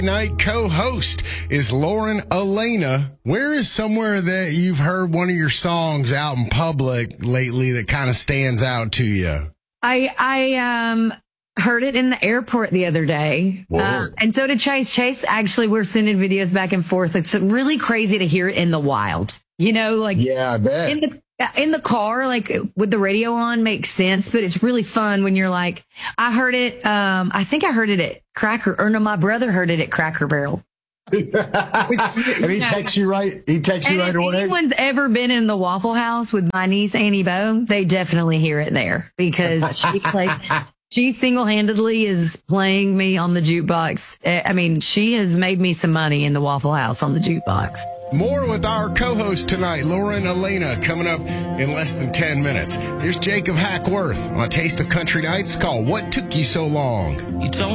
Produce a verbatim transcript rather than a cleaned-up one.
Night co-host is Lauren Alaina. Where is somewhere that you've heard one of your songs out in public lately that kind of stands out to you? I I um heard it in the airport the other day, uh, and so did Chase. Chase, actually, we're sending videos back and forth. It's really crazy to hear it in the wild. You know, like yeah, I bet. in the in the car, like with the radio on, makes sense. But it's really fun when you're like, I heard it. Um, I think I heard it at Cracker, or no, my brother heard it at Cracker Barrel. Which, and he know, texts you right. He texts you right away. If anyone's ever been in the Waffle House with my niece Annie Bo, they definitely hear it there because she plays. She single-handedly is playing me on the jukebox. I mean, she has made me some money in the Waffle House on the jukebox. More with our co-host tonight, Lauren Alaina, coming up in less than ten minutes. Here's Jacob Hackworth on Taste of Country Nights called What Took You So Long? You told